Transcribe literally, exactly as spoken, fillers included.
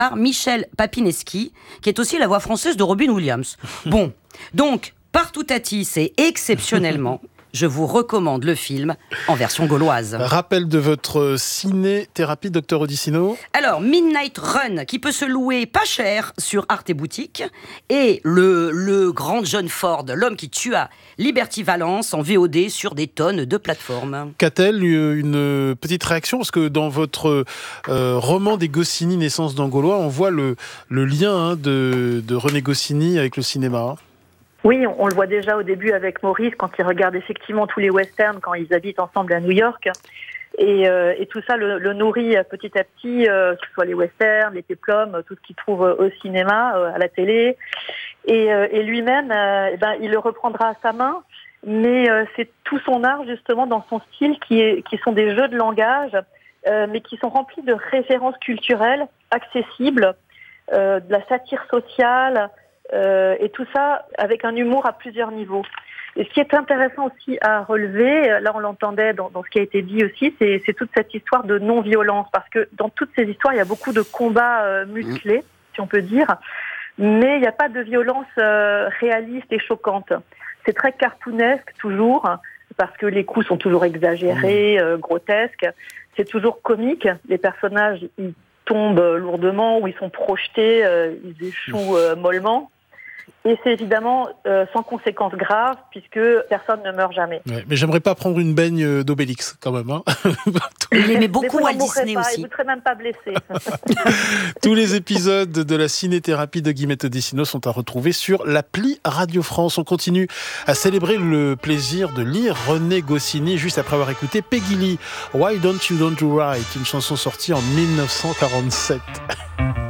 par Michel Papineschi, qui est aussi la voix française de Robin Williams. Bon, donc, partout Tati, c'est exceptionnellement... Je vous recommande le film en version gauloise. Rappel de votre ciné-thérapie, docteur Odissino. Alors, Midnight Run, qui peut se louer pas cher sur Arte Boutique. Et le, le grand John Ford, l'homme qui tua Liberty Valance en V O D sur des tonnes de plateformes. Qu'a-t-elle une petite réaction ? Parce que dans votre euh, roman des Goscinny, Naissance d'un Gaulois, on voit le, le lien hein, de, de René Goscinny avec le cinéma. Oui, on le voit déjà au début avec Maurice, quand il regarde effectivement tous les westerns, quand ils habitent ensemble à New York. Et, euh, et tout ça le, le nourrit petit à petit, euh, que ce soit les westerns, les péplums, tout ce qu'il trouve au cinéma, euh, à la télé. Et, euh, et lui-même, euh, eh ben, il le reprendra à sa main, mais euh, c'est tout son art justement dans son style qui, est, qui sont des jeux de langage, euh, mais qui sont remplis de références culturelles accessibles, euh, de la satire sociale, Euh, et tout ça avec un humour à plusieurs niveaux. Et ce qui est intéressant aussi à relever, là on l'entendait dans, dans ce qui a été dit aussi, c'est, c'est toute cette histoire de non-violence, parce que dans toutes ces histoires, il y a beaucoup de combats euh, musclés, si on peut dire, mais il n'y a pas de violence euh, réaliste et choquante. C'est très cartoonesque toujours, parce que les coups sont toujours exagérés, euh, grotesques, c'est toujours comique, les personnages ils tombent lourdement ou ils sont projetés, euh, ils échouent euh, mollement. Et c'est évidemment euh, sans conséquences graves, puisque personne ne meurt jamais. Ouais, mais j'aimerais pas prendre une baigne d'Obélix, quand même. Hein. Il aimait beaucoup Walt Disney pas, aussi. Vous ne serez même pas blessé. Tous les épisodes de la ciné-thérapie de Guillemette Odissino sont à retrouver sur l'appli Radio France. On continue à célébrer le plaisir de lire René Goscinny, juste après avoir écouté Peggy Lee, Why Don't You Don't Do Right, une chanson sortie en dix-neuf cent quarante-sept.